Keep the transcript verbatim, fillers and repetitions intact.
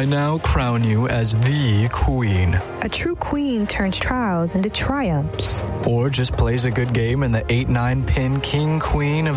I now crown you as the queen. A true queen turns trials into triumphs. Or just plays a good game in the eight nine pin king queen of